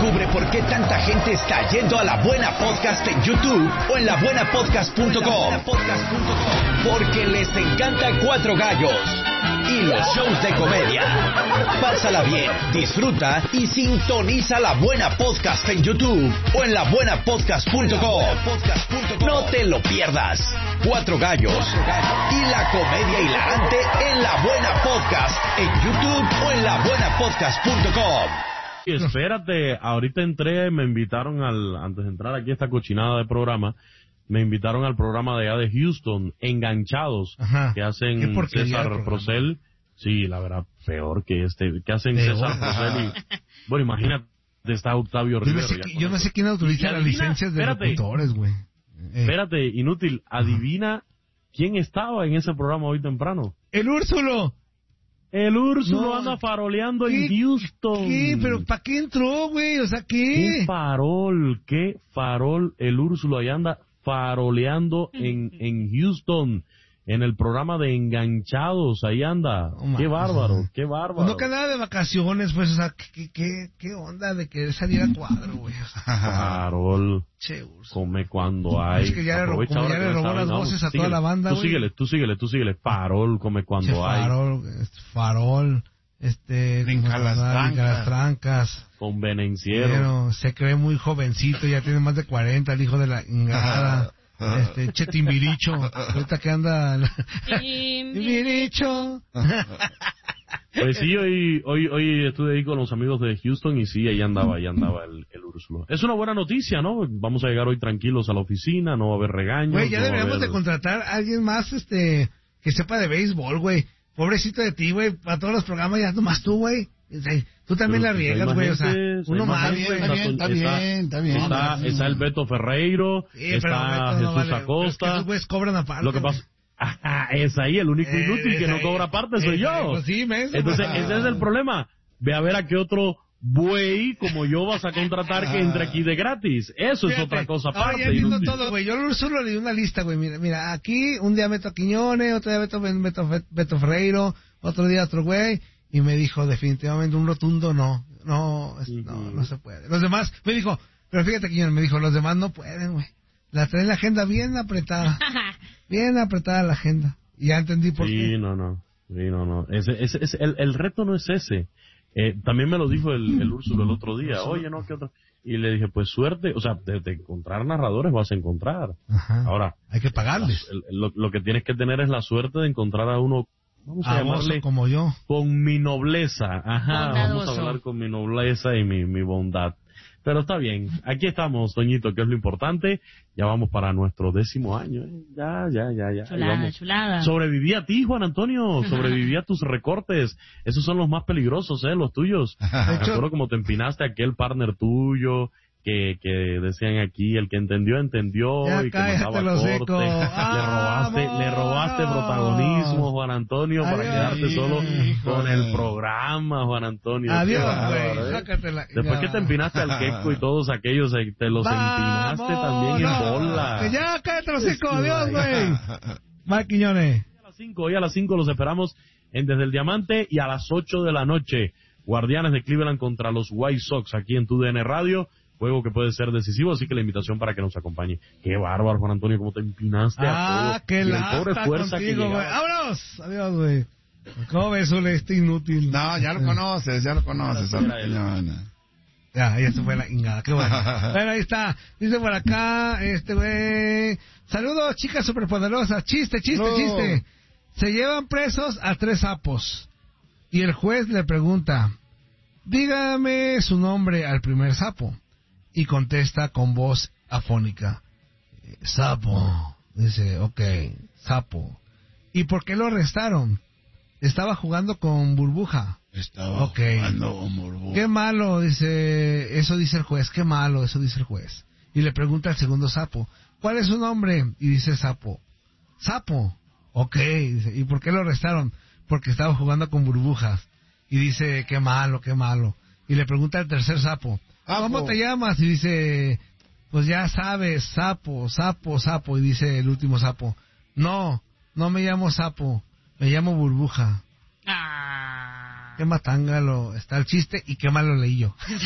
Descubre por qué tanta gente está yendo a La Buena Podcast en YouTube o en labuenapodcast.com. Porque les encanta Cuatro Gallos y los shows de comedia. Pásala bien, disfruta y sintoniza La Buena Podcast en YouTube o en labuenapodcast.com. No te lo pierdas. Cuatro Gallos y la comedia hilarante en La Buena Podcast en YouTube o en labuenapodcast.com. Y espérate, ahorita entré, me invitaron antes de entrar aquí a esta cochinada de programa, me invitaron al programa de allá de Houston, Enganchados, que hacen César Procel. Sí, la verdad, peor que que hacen César Procel y, bueno, imagínate, está Octavio Rivero. Yo no sé quién autoriza las licencias de locutores, güey. Espérate, inútil, adivina quién estaba en ese programa hoy temprano. ¡El Úrsulo! El Úrsulo anda faroleando en Houston. ¿Qué? ¿Pero para qué entró, güey? O sea, ¿qué? Qué farol. El Úrsulo ahí anda faroleando en Houston, en el programa de Enganchados, ahí anda. Oh, qué bárbaro. No que nada de vacaciones, pues, o sea, ¿qué onda de que salir a cuadro, güey? Farol. Che, Úrsulo. Come cuando hay. Es que ya le robó las voces a toda la banda, güey. Tú síguele. Farol, come cuando hay. Farol. Brinca las trancas. Convenenciero. Se cree muy jovencito, ya tiene más de 40, el hijo de la ingada. Timbiricho. Ahorita que anda. Timbiricho. Pues sí, hoy estuve ahí con los amigos de Houston y sí, ahí andaba el Úrsulo. Es una buena noticia, ¿no? Vamos a llegar hoy tranquilos a la oficina, no va a haber regaños. Güey, ya deberíamos de contratar a alguien más, que sepa de béisbol, güey. Pobrecito de ti, güey, para todos los programas ya nomás tú, güey. Tú también la riegas, güey, o sea, uno más, güey. Está bien. Está el Beto Ferreiro, está Jesús Acosta. Esos güeyes cobran aparte. Lo que pasa... es ahí el único inútil que no cobra aparte, soy yo. Pues sí, entonces, ese es el problema. Ve a ver a qué otro buey como yo vas a contratar que entre aquí de gratis. Eso es otra cosa aparte. Ya entiendo todo, güey. Yo solo le di una lista, güey. Mira, aquí un día meto a Quiñones, otro día Beto Ferreiro, otro día otro güey, y me dijo definitivamente un rotundo no se puede. Los demás, me dijo, pero fíjate Quiñones, me dijo, los demás no pueden, güey. Traen la agenda bien apretada. Bien apretada la agenda. Y ya entendí por qué. Sí, no. El reto no es ese. También me lo dijo el Úrsulo el otro día. Oye, no, ¿qué otro? Y le dije, pues suerte, o sea, de encontrar narradores vas a encontrar. Ajá. Ahora, hay que pagarles. Lo que tienes que tener es la suerte de encontrar a uno, vamos a llamarle, como yo, con mi nobleza. Ajá, bondadoso. Vamos a hablar con mi nobleza y mi bondad. Pero está bien, aquí estamos, Toñito, que es lo importante. Ya vamos para nuestro 10º año, Ya. Chulada. Sobreviví a ti, Juan Antonio, sobreviví a tus recortes. Esos son los más peligrosos, los tuyos. Recuerdo como te empinaste a aquel partner tuyo, que decían aquí, el que entendió, ya y que mandaba corte. Le robaste protagonismo, Juan Antonio, para quedarte solo con el programa, Juan Antonio. Adiós, güey, sácatela. Después que te empinaste al Queco y todos aquellos, te los empinaste también en bola. Que ya, cállate los 5, adiós, güey. Va, Quiñones. Hoy a las 5 los esperamos en Desde el Diamante y a las 8 de la noche, Guardianes de Cleveland contra los White Sox aquí en TUDN Radio. Juego que puede ser decisivo, así que la invitación para que nos acompañe. Qué bárbaro, Juan Antonio, cómo te empinaste a todo. Qué lata contigo, güey. ¡Vámonos! Adiós, güey. ¿Cómo ves, Ule, inútil? No, ya lo conoces. Ya, se fue la ingada, qué bueno. Bueno, ahí está. Dice por acá, güey. Saludos, chicas superpoderosas. Chiste. Se llevan presos a 3 sapos. Y el juez le pregunta, dígame su nombre al primer sapo. Y contesta con voz afónica, sapo. Dice, ok, sapo. ¿Y por qué lo arrestaron? Estaba jugando con burbuja. Jugando con burbuja. Qué malo, eso dice el juez, qué malo, eso dice el juez. Y le pregunta al segundo sapo, ¿cuál es su nombre? Y dice sapo, ok, dice, ¿y por qué lo arrestaron? Porque estaba jugando con burbujas. Y dice, qué malo. Y le pregunta al tercer sapo, ¿cómo te llamas? Y dice, pues ya sabes, sapo. Y dice el último sapo, no me llamo sapo, me llamo burbuja. Qué matángalo está el chiste y qué malo leí yo.